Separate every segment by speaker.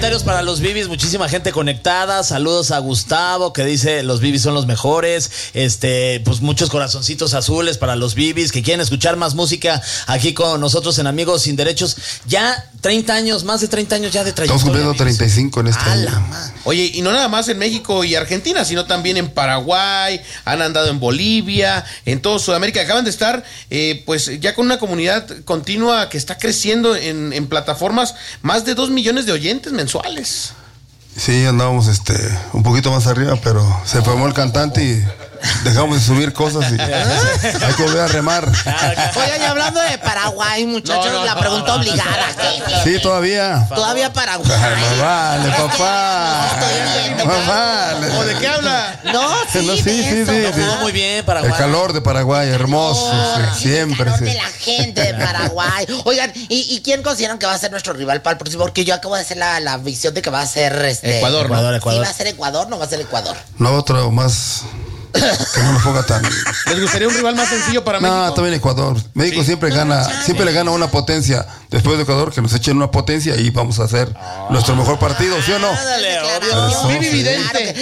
Speaker 1: comentarios para los Bibis, muchísima gente conectada. Saludos a Gustavo, que dice los Bibis son los mejores. Pues muchos corazoncitos azules para los Bibis que quieren escuchar más música aquí con nosotros en Amigos Sin Derechos. Ya 30 años, más de 30 años ya de trayectoria.
Speaker 2: Estamos cumpliendo 35 en este año.
Speaker 3: Oye, y no nada más en México y Argentina, sino también en Paraguay, han andado en Bolivia, en todo Sudamérica. Acaban de estar pues ya con una comunidad continua que está creciendo en plataformas, más de 2 millones de oyentes mensuales.
Speaker 2: Sí, andábamos un poquito más arriba, pero se formó el cantante y dejamos de subir cosas y hay que volver a remar.
Speaker 4: Oye, y hablando de Paraguay, muchachos, la pregunta obligada.
Speaker 2: Sí, todavía.
Speaker 4: Todavía Paraguay.
Speaker 2: Más vale, papá. Más vale.
Speaker 3: ¿O de qué habla?
Speaker 4: No, sí,
Speaker 2: No, sí.
Speaker 1: Jugó muy bien Paraguay.
Speaker 2: El calor de Paraguay, hermoso. Sí, siempre,
Speaker 4: el calor
Speaker 2: sí.
Speaker 4: de la gente de Paraguay. Oigan, ¿y quién consideran que va a ser nuestro rival para el próximo? Porque yo acabo de hacer la visión de que va a ser
Speaker 3: Ecuador.
Speaker 4: ¿Sí va a ser Ecuador? ¿No va a ser Ecuador?
Speaker 2: No, otro más que no me ponga tan.
Speaker 3: ¿Les gustaría un rival más sencillo para México?
Speaker 2: No, también Ecuador. México siempre le gana una potencia después de Ecuador, que nos echen una potencia y vamos a hacer nuestro mejor partido, ¿sí o no?
Speaker 1: Dale,
Speaker 4: Eso,
Speaker 3: Vivi Vidente.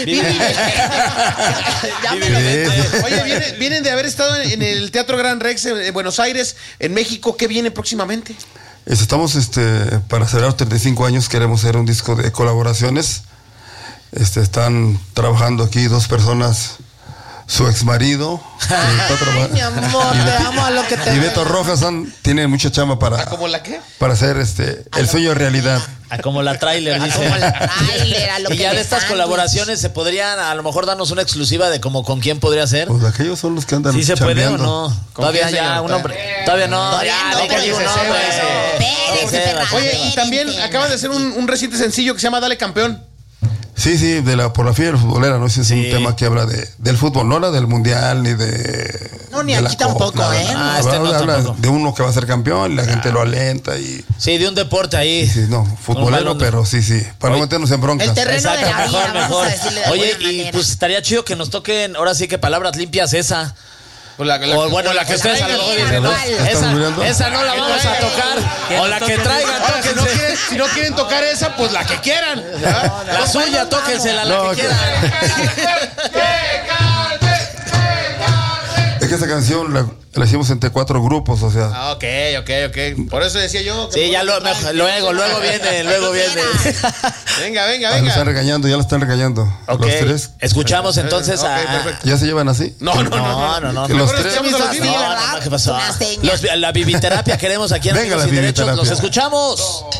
Speaker 4: Ya me lo meto.
Speaker 3: Oye, vienen de haber estado en el Teatro Gran Rex en Buenos Aires, en México. ¿Qué viene próximamente?
Speaker 2: Estamos para celebrar 35 años, queremos hacer un disco de colaboraciones. Están trabajando aquí 2 personas, su ex marido
Speaker 4: Mi amor, te amo a lo que te
Speaker 2: y Beto Rojas tiene mucha chamba
Speaker 3: ¿Cómo la qué?
Speaker 2: para hacer el sueño realidad.
Speaker 1: Como la tráiler, dice.
Speaker 4: como la tráiler, a lo
Speaker 1: Y
Speaker 4: que
Speaker 1: ya
Speaker 4: de
Speaker 1: de estas
Speaker 4: sándwich.
Speaker 1: colaboraciones se podrían a lo mejor darnos una exclusiva de como con quién podría ser.
Speaker 2: Pues aquellos son los que andan
Speaker 1: ¿Sí se puede o
Speaker 2: chambeando.
Speaker 1: no? Todavía
Speaker 3: quién,
Speaker 1: ya
Speaker 3: señor?
Speaker 1: un hombre. Todavía no.
Speaker 4: Todavía
Speaker 1: Ya,
Speaker 4: no,
Speaker 1: diga
Speaker 4: porque
Speaker 1: un
Speaker 4: se
Speaker 1: nombre.
Speaker 4: Espérense, Ferran.
Speaker 3: Oye, y también acaban de hacer un reciente sencillo que se llama Dale Campeón.
Speaker 2: Sí, por la fiebre futbolera, ¿no? Ese es
Speaker 1: Sí.
Speaker 2: un tema que habla del fútbol, no habla del mundial ni de.
Speaker 4: No, ni
Speaker 2: de
Speaker 4: aquí
Speaker 2: la
Speaker 4: tampoco,
Speaker 2: Copa,
Speaker 4: ¿eh?
Speaker 2: nada.
Speaker 1: No,
Speaker 2: habla
Speaker 1: tampoco.
Speaker 2: de uno que va a ser campeón y la gente lo alenta y.
Speaker 1: Sí, de un deporte ahí.
Speaker 2: Sí, no, futbolero, pero sí. Para no meternos en broncas.
Speaker 4: El terreno de la vida, vamos
Speaker 1: mejor.
Speaker 4: a decirle de
Speaker 1: Oye,
Speaker 4: alguna
Speaker 1: y
Speaker 4: manera.
Speaker 1: pues estaría chido que nos toquen, ahora sí que palabras limpias esa.
Speaker 3: O la
Speaker 1: que ustedes a lo mejor dicen, ¿no?
Speaker 2: ¿Están muriendo?
Speaker 1: Esa no la vamos a tocar. O la que traigan,
Speaker 3: Ahora,
Speaker 1: tóquense.
Speaker 3: si no quieren tocar esa, pues la que quieran. ¿Ya?
Speaker 1: La suya, tóquensela, la
Speaker 2: No,
Speaker 1: que
Speaker 2: que-
Speaker 1: quieran.
Speaker 2: Es que esa canción la hicimos entre 4 grupos, o sea.
Speaker 3: Ah, ok. Por eso decía yo. que
Speaker 1: Sí, ya luego viene.
Speaker 3: Venga.
Speaker 2: Ya la están regañando.
Speaker 1: Ok,
Speaker 2: Los 3.
Speaker 1: escuchamos entonces
Speaker 3: Ok,
Speaker 1: a...
Speaker 3: perfecto.
Speaker 2: ¿Ya se llevan así?
Speaker 3: No.
Speaker 2: Que los
Speaker 3: Mejor
Speaker 2: 3.
Speaker 3: escuchamos a los Bibis.
Speaker 1: ¿qué pasó?
Speaker 4: Una seña.
Speaker 1: La bibiterapia queremos aquí en
Speaker 2: Venga,
Speaker 1: Amigos
Speaker 2: la
Speaker 1: Sin Derechos.
Speaker 2: bibiterapia.
Speaker 1: Los escuchamos.